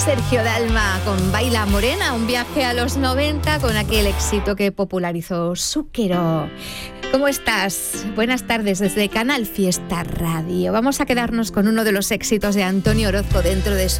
Sergio Dalma con Baila Morena, un viaje a los 90 con aquel éxito que popularizó Zucchero. ¿Cómo estás? Buenas tardes desde Canal Fiesta Radio. Vamos a quedarnos con uno de los éxitos de Antonio Orozco dentro de su